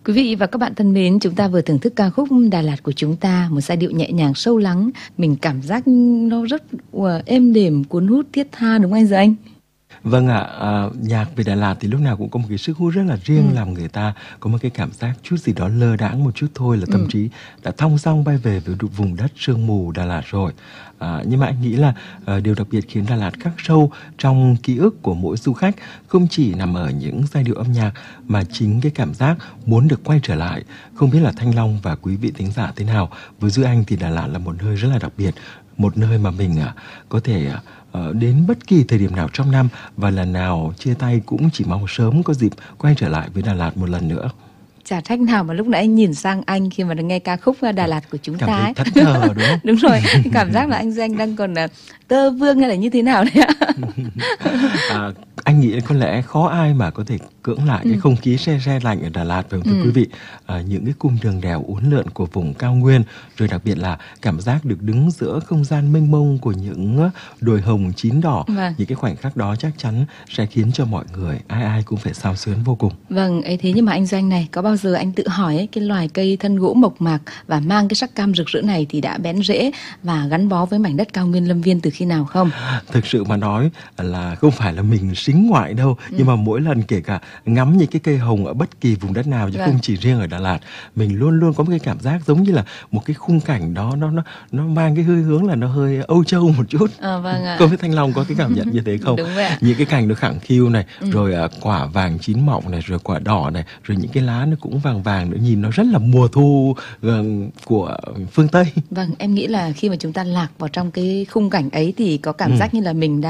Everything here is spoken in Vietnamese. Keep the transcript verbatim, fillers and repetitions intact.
Quý vị và các bạn thân mến, chúng ta vừa thưởng thức ca khúc Đà Lạt của chúng ta, một giai điệu nhẹ nhàng sâu lắng, mình cảm giác nó rất uh, êm đềm, cuốn hút, thiết tha, đúng không anh Duy Anh? Vâng ạ, à, nhạc về Đà Lạt thì lúc nào cũng có một cái sức hút rất là riêng, Ừ. làm người ta có một cái cảm giác chút gì đó lơ đãng một chút thôi là thậm Ừ. chí đã thong dong bay về với vùng đất sương mù Đà Lạt rồi. À, nhưng mà anh nghĩ là à, điều đặc biệt khiến Đà Lạt khắc sâu trong ký ức của mỗi du khách không chỉ nằm ở những giai điệu âm nhạc mà chính cái cảm giác muốn được quay trở lại. Không biết là Thanh Long và quý vị thính giả thế nào, với Duy Anh thì Đà Lạt là một nơi rất là đặc biệt, một nơi mà mình à, có thể à, Uh, đến bất kỳ thời điểm nào trong năm, và lần nào chia tay cũng chỉ mong sớm có dịp quay trở lại với Đà Lạt một lần nữa. Chả trách nào mà lúc nãy anh nhìn sang anh khi mà nghe ca khúc Đà Lạt của chúng cảm ta ấy. Cảm thấy thẫn thờ đúng không? Đúng rồi, cảm giác là anh Duy Anh đang còn uh, tơ vương hay là như thế nào đấy ạ? à, anh nghĩ có lẽ khó ai mà có thể cưỡng lại ừ. cái không khí se se lạnh ở Đà Lạt, phải không thưa ừ. quý vị? À, những cái cung đường đèo uốn lượn của vùng cao nguyên, rồi đặc biệt là cảm giác được đứng giữa không gian mênh mông của những đồi hồng chín đỏ. Vâng. Những cái khoảnh khắc đó chắc chắn sẽ khiến cho mọi người ai ai cũng phải xao xuyến vô cùng. Vâng, ấy thế nhưng mà anh Doanh này, có bao giờ anh tự hỏi ấy, cái loài cây thân gỗ mộc mạc và mang cái sắc cam rực rỡ này thì đã bén rễ và gắn bó với mảnh đất cao nguyên Lâm Viên từ khi nào không? Thực sự mà nói là không phải là mình sính ngoại đâu, ừ. nhưng mà mỗi lần kể cả ngắm những cái cây hồng ở bất kỳ vùng đất nào, chứ vâng. không chỉ riêng ở Đà Lạt, mình luôn luôn có một cái cảm giác giống như là một cái khung cảnh đó nó nó nó mang cái hơi hướng là nó hơi Âu Châu một chút. À, vâng ạ. Cô với Thanh Long có cái cảm nhận như thế không? Đúng vậy ạ. Những cái cành nó khẳng khiu này, ừ. rồi uh, quả vàng chín mọng này, rồi quả đỏ này, rồi những cái lá nó cũng vàng vàng nữa, nhìn nó rất là mùa thu uh, của phương Tây. Vâng, em nghĩ là khi mà chúng ta lạc vào trong cái khung cảnh ấy thì có cảm ừ. giác như là mình đang